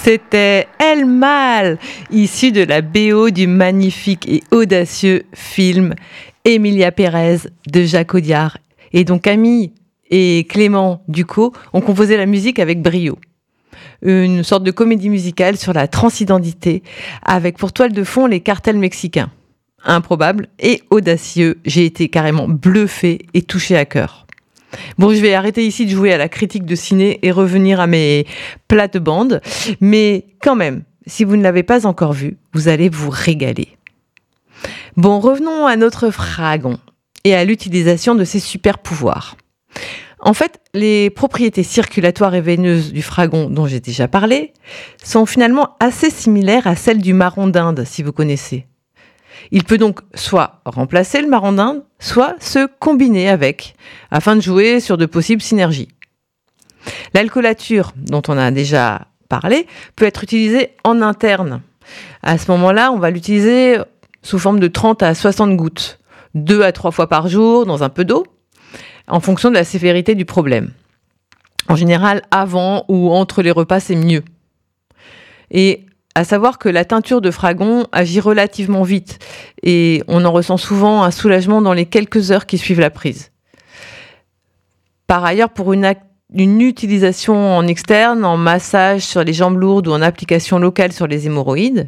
C'était El Mal, issu de la BO du magnifique et audacieux film Emilia Pérez de Jacques Audiard. Et donc Camille et Clément Ducot ont composé la musique avec brio. Une sorte de comédie musicale sur la transidentité, avec pour toile de fond les cartels mexicains. Improbable et audacieux, j'ai été carrément bluffée et touchée à cœur. Bon, je vais arrêter ici de jouer à la critique de ciné et revenir à mes plates-bandes, mais quand même, si vous ne l'avez pas encore vu, vous allez vous régaler. Bon, revenons à notre Fragon et à l'utilisation de ses super pouvoirs. En fait, les propriétés circulatoires et veineuses du Fragon, dont j'ai déjà parlé, sont finalement assez similaires à celles du marron d'Inde, si vous connaissez. Il peut donc soit remplacer le marron d'Inde, soit se combiner avec, afin de jouer sur de possibles synergies. L'alcoolature, dont on a déjà parlé, peut être utilisée en interne. À ce moment-là, on va l'utiliser sous forme de 30 à 60 gouttes, 2 à 3 fois par jour dans un peu d'eau, en fonction de la sévérité du problème. En général, avant ou entre les repas, c'est mieux. Et à savoir que la teinture de Fragon agit relativement vite et on en ressent souvent un soulagement dans les quelques heures qui suivent la prise. Par ailleurs, pour une utilisation en externe, en massage sur les jambes lourdes ou en application locale sur les hémorroïdes,